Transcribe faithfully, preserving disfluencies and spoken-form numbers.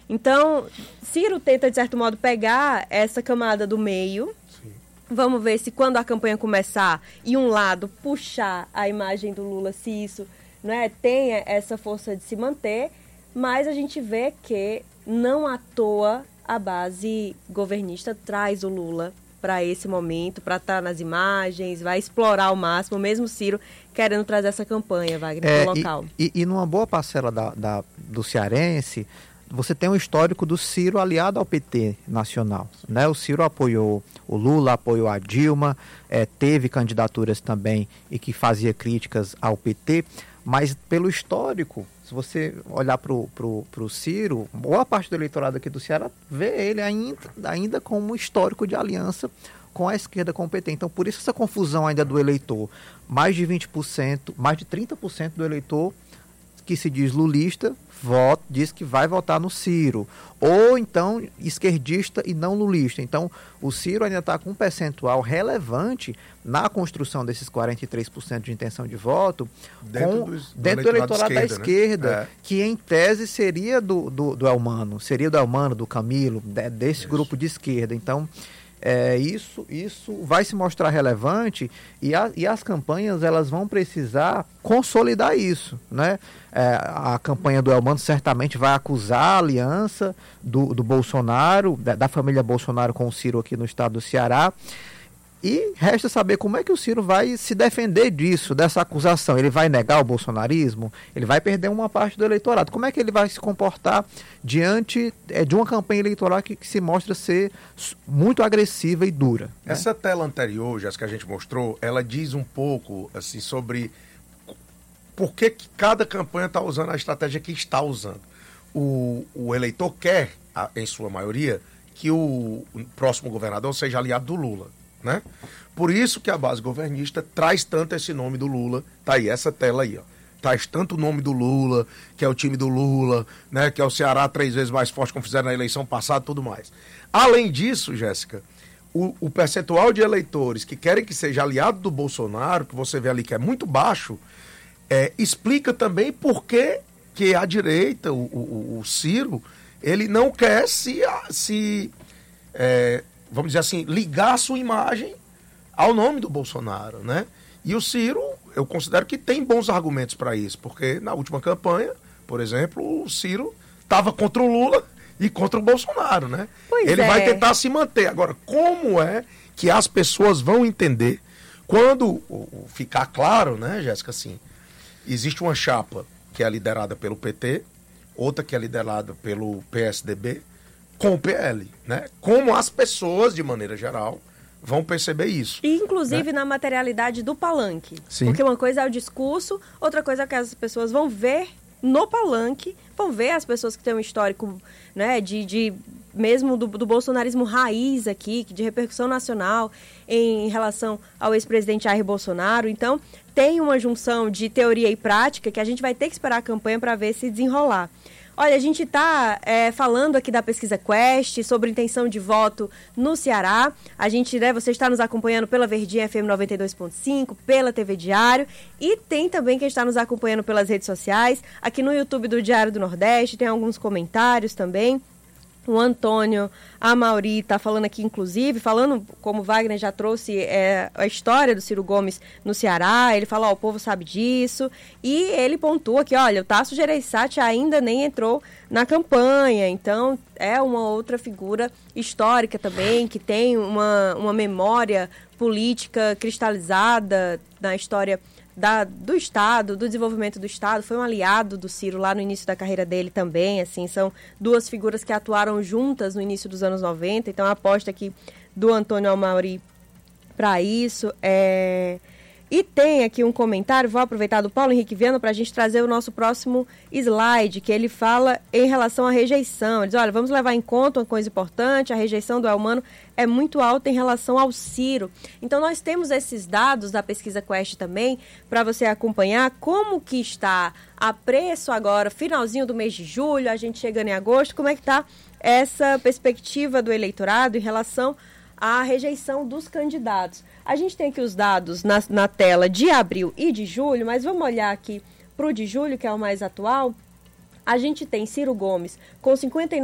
Então, Ciro tenta, de certo modo, pegar essa camada do meio. Sim. Vamos ver se quando a campanha começar e um lado puxar a imagem do Lula, se isso, né, tenha essa força de se manter. Mas a gente vê que não à toa a base governista traz o Lula para esse momento, para estar nas imagens, vai explorar ao máximo, mesmo Ciro querendo trazer essa campanha, Wagner, é, para o local. E, e, e numa boa parcela da, da, do cearense, você tem um histórico do Ciro aliado ao P T nacional, né? O Ciro apoiou o Lula, apoiou a Dilma, é, teve candidaturas também e que fazia críticas ao P T, mas pelo histórico, se você olhar para o Ciro, boa parte do eleitorado aqui do Ceará vê ele ainda, ainda como histórico de aliança com a esquerda, com o P T. Então, por isso essa confusão ainda do eleitor. Mais de vinte por cento, mais de trinta por cento do eleitor que se diz lulista, vota, diz que vai votar no Ciro. Ou então esquerdista e não lulista. Então, o Ciro ainda está com um percentual relevante na construção desses quarenta e três por cento de intenção de voto dentro, com, dos, do, dentro do eleitorado da esquerda, da esquerda né? é. que em tese seria do, do, do Elmano, seria do Elmano, do Camilo, de, desse Isso. grupo de esquerda. Então, É, isso, isso vai se mostrar relevante e, a, e as campanhas elas vão precisar consolidar isso, né? É, a campanha do Elmano certamente vai acusar a aliança do, do Bolsonaro, da, da família Bolsonaro com o Ciro aqui no estado do Ceará. E resta saber como é que o Ciro vai se defender disso, dessa acusação. Ele vai negar o bolsonarismo? Ele vai perder uma parte do eleitorado. Como é que ele vai se comportar diante é, de uma campanha eleitoral que, que se mostra ser muito agressiva e dura? Né? Essa tela anterior, Jéssica, que a gente mostrou, ela diz um pouco assim, sobre por que, que cada campanha está usando a estratégia que está usando. O, o eleitor quer, em sua maioria, que o próximo governador seja aliado do Lula. Né? Por isso que a base governista traz tanto esse nome do Lula, tá aí, essa tela aí, ó. Traz tanto o nome do Lula, que é o time do Lula, né? Que é o Ceará três vezes mais forte como fizeram na eleição passada e tudo mais. Além disso, Jéssica, o, o percentual de eleitores que querem que seja aliado do Bolsonaro, que você vê ali que é muito baixo, é, explica também por que, que a direita, o, o, o Ciro, ele não quer se... se é, vamos dizer assim, ligar a sua imagem ao nome do Bolsonaro, né? E o Ciro, eu considero que tem bons argumentos para isso, porque na última campanha, por exemplo, o Ciro estava contra o Lula e contra o Bolsonaro, né? Pois Ele é. vai tentar se manter. Agora, como é que as pessoas vão entender quando ficar claro, né, Jéssica, assim, existe uma chapa que é liderada pelo P T, outra que é liderada pelo P S D B, com o P L, né? Como as pessoas, de maneira geral, vão perceber isso. E, inclusive, né? na materialidade do palanque. Sim. Porque uma coisa é o discurso, outra coisa é que as pessoas vão ver no palanque, vão ver as pessoas que têm um histórico, né, de, de mesmo do, do bolsonarismo raiz aqui, de repercussão nacional em relação ao ex-presidente Jair Bolsonaro. Então, tem uma junção de teoria e prática que a gente vai ter que esperar a campanha para ver se desenrolar. Olha, a gente está é, falando aqui da pesquisa Quest sobre intenção de voto no Ceará. A gente, né, você está nos acompanhando pela Verdinha F M noventa e dois ponto cinco, pela T V Diário, e tem também quem está nos acompanhando pelas redes sociais. Aqui no YouTube do Diário do Nordeste tem alguns comentários também. O Antônio Amauri está falando aqui, inclusive, falando, como o Wagner já trouxe, é, a história do Ciro Gomes no Ceará. Ele fala, ó, o povo sabe disso. E ele pontua que, olha, o Tasso Gereissati ainda nem entrou na campanha. Então, é uma outra figura histórica também, que tem uma, uma memória política cristalizada na história Da, do Estado, do desenvolvimento do Estado, foi um aliado do Ciro lá no início da carreira dele também, assim, são duas figuras que atuaram juntas no início dos anos noventa, então a aposta aqui do Antônio Amauri para isso. É... E tem aqui um comentário, vou aproveitar do Paulo Henrique Viana para a gente trazer o nosso próximo slide, que ele fala em relação à rejeição. Ele diz, olha, vamos levar em conta uma coisa importante, a rejeição do Elmano é muito alta em relação ao Ciro. Então, nós temos esses dados da pesquisa Quest também, para você acompanhar como que está a preço agora, finalzinho do mês de julho, a gente chegando em agosto, como é que está essa perspectiva do eleitorado em relação à rejeição dos candidatos. A gente tem aqui os dados na, na tela de abril e de julho, mas vamos olhar aqui para o de julho, que é o mais atual. A gente tem Ciro Gomes com cinquenta e